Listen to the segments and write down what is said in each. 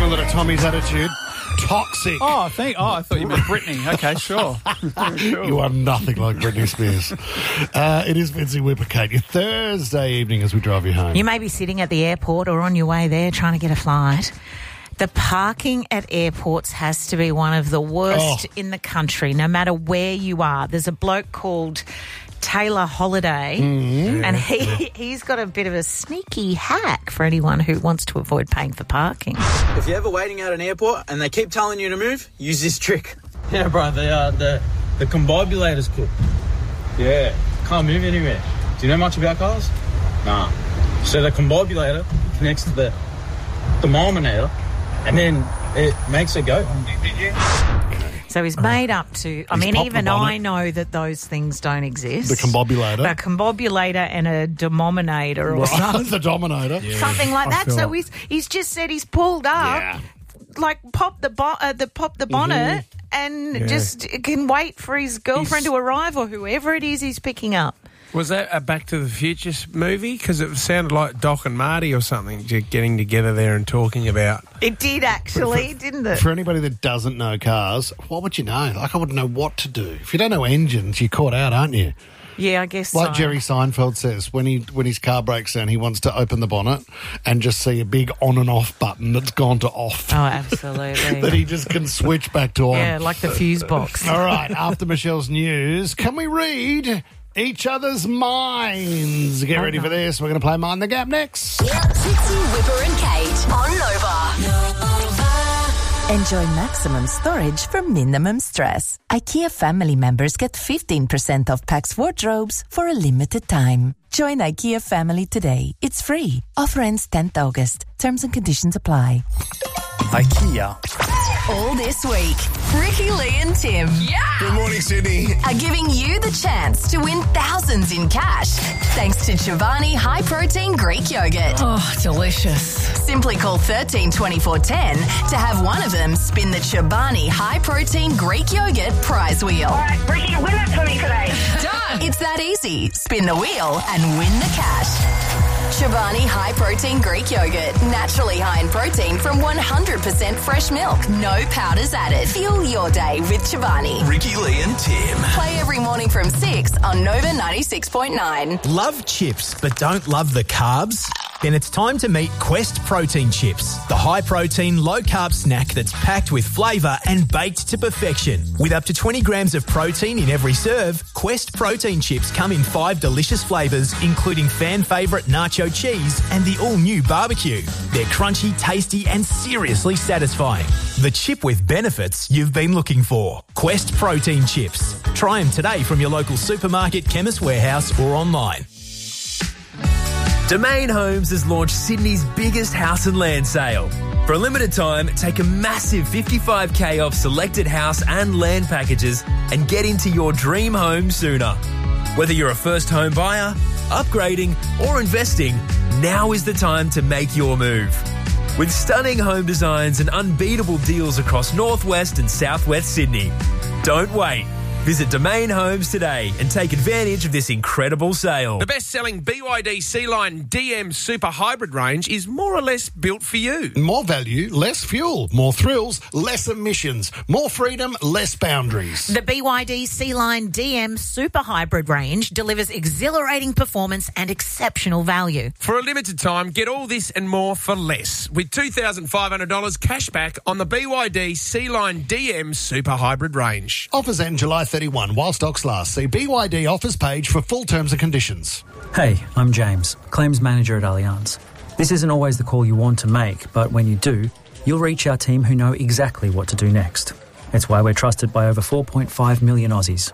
a little Tommy's attitude. Toxic. I thought you meant Britney. Okay, sure. You are nothing like Britney Spears. It is Vincy Whippercate, your Thursday evening as we drive you home. You may be sitting at the airport or on your way there trying to get a flight. The parking at airports has to be one of the worst in the country, no matter where you are. There's a bloke called Taylor Holiday, and he's got a bit of a sneaky hack for anyone who wants to avoid paying for parking. If you're ever waiting at an airport and they keep telling you to move, use this trick. Yeah, bro, the combobulator's cool. Yeah, can't move anywhere. Do you know much about cars? Nah. So the combobulator connects to the thermometer, and then it makes it go. So he's made up to... I mean, even I know that those things don't exist. The combobulator. A combobulator and a demominator or something. The dominator. Yeah. Something like that. So he's just said he's pulled up, like popped the bonnet and just can wait for his girlfriend to arrive or whoever it is he's picking up. Was that a Back to the Future movie? Because it sounded like Doc and Marty or something getting together there and talking about... It did actually, didn't it? For anybody that doesn't know cars, what would you know? Like, I wouldn't know what to do. If you don't know engines, you're caught out, aren't you? Yeah, I guess like Jerry Seinfeld says, when his car breaks down, he wants to open the bonnet and just see a big on and off button that's gone to off. Oh, absolutely. That he just can switch back to on. Yeah, like the fuse box. All right, after Michelle's news, can we read each other's minds? Get ready for this. We're going to play Mind the Gap next. Yeah, Tipsy, Whipper and Kate on Nova. Enjoy maximum storage for minimum stress. IKEA family members get 15% off Pax wardrobes for a limited time. Join IKEA family today. It's free. Offer ends 10th August. Terms and conditions apply. IKEA. All this week, Ricky, Lee and Tim. Yeah! Good morning, Sydney. Are giving you the chance to win thousands in cash thanks to Chobani High Protein Greek Yogurt. Oh, delicious. Simply call 13 24 10 to have one of them spin the Chobani High Protein Greek Yogurt prize wheel. All right, Ricky, win it for me today. Done! It's that easy. Spin the wheel and win the cash. Chobani High Protein Greek Yogurt. Naturally high in protein from 100% fresh milk. No powders added. Fuel your day with Chobani. Ricky, Lee and Tim. Play every morning from 6 on Nova 96.9. Love chips but don't love the carbs? Then it's time to meet Quest Protein Chips, the high-protein, low-carb snack that's packed with flavour and baked to perfection. With up to 20 grams of protein in every serve, Quest Protein Chips come in 5 delicious flavours, including fan favourite nacho cheese and the all-new barbecue. They're crunchy, tasty and seriously satisfying. The chip with benefits you've been looking for. Quest Protein Chips. Try them today from your local supermarket, Chemist Warehouse or online. Domain Homes has launched Sydney's biggest house and land sale. For a limited time, take a massive 55k off selected house and land packages and get into your dream home sooner. Whether you're a first home buyer, upgrading or investing, now is the time to make your move. With stunning home designs and unbeatable deals across northwest and southwest Sydney. Don't wait. Visit Domain Homes today and take advantage of this incredible sale. The best-selling BYD C-Line DM Super Hybrid range is more or less built for you. More value, less fuel. More thrills, less emissions. More freedom, less boundaries. The BYD C-Line DM Super Hybrid range delivers exhilarating performance and exceptional value. For a limited time, get all this and more for less, with $2,500 cash back on the BYD C-Line DM Super Hybrid range. Offers end July 31 while stocks last. See BYD offers page for full terms and conditions. Hey, I'm James, Claims Manager at Allianz. This isn't always the call you want to make, but when you do, you'll reach our team who know exactly what to do next. It's why we're trusted by over 4.5 million Aussies.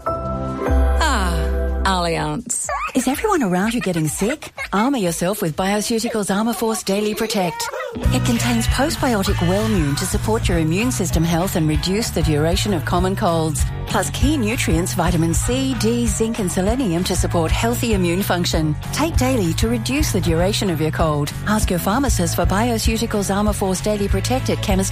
Allianz. Is everyone around you getting sick? Armour yourself with Bioceuticals Armour Force Daily Protect. It contains postbiotic Wellmune to support your immune system health and reduce the duration of common colds. Plus key nutrients vitamin C, D, zinc and selenium to support healthy immune function. Take daily to reduce the duration of your cold. Ask your pharmacist for Bioceuticals Armour Force Daily Protect at Chemist